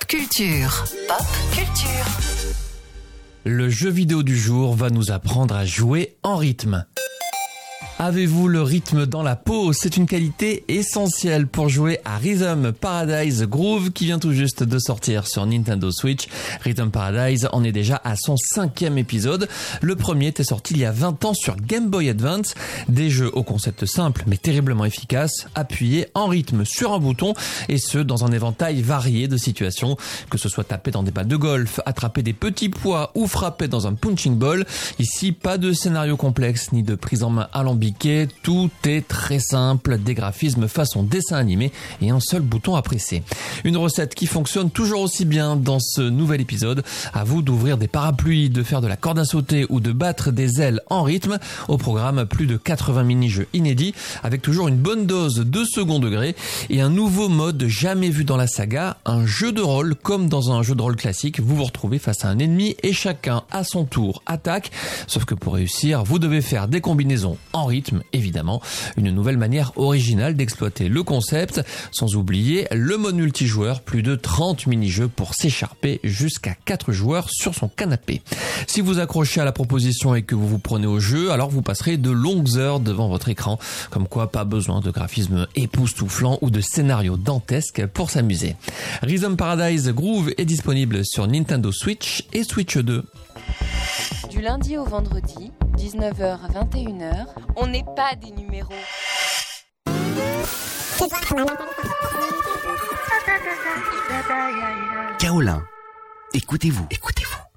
culture. Pop culture. Le jeu vidéo du jour va nous apprendre à jouer en rythme. Avez-vous le rythme dans la peau? C'est une qualité essentielle pour jouer à Rhythm Paradise Groove qui vient tout juste de sortir sur Nintendo Switch. Rhythm Paradise en est déjà à son 5e épisode. Le premier était sorti il y a 20 ans sur Game Boy Advance. Des jeux au concept simple mais terriblement efficace, appuyés en rythme sur un bouton et ce dans un éventail varié de situations. Que ce soit taper dans des balles de golf, attraper des petits pois ou frapper dans un punching ball. Ici, pas de scénario complexe ni de prise en main alambiquée. Tout est très simple, des graphismes façon dessin animé et un seul bouton à presser. Une recette qui fonctionne toujours aussi bien dans ce nouvel épisode. À vous d'ouvrir des parapluies, de faire de la corde à sauter ou de battre des ailes en rythme. Au programme, plus de 80 mini-jeux inédits avec toujours une bonne dose de second degré et un nouveau mode jamais vu dans la saga, un jeu de rôle comme dans un jeu de rôle classique. Vous vous retrouvez face à un ennemi et chacun à son tour attaque. Sauf que pour réussir, vous devez faire des combinaisons en rythme. Évidemment, une nouvelle manière originale d'exploiter le concept, sans oublier le mode multijoueur, plus de 30 mini-jeux pour s'écharper jusqu'à 4 joueurs sur son canapé. Si vous accrochez à la proposition et que vous vous prenez au jeu, alors vous passerez de longues heures devant votre écran, comme quoi pas besoin de graphisme époustouflant ou de scénario dantesque pour s'amuser. Rhythm Paradise Groove est disponible sur Nintendo Switch et Switch 2. Du lundi au vendredi, 19h à 21h, on n'est pas des numéros. Kaolin, écoutez-vous.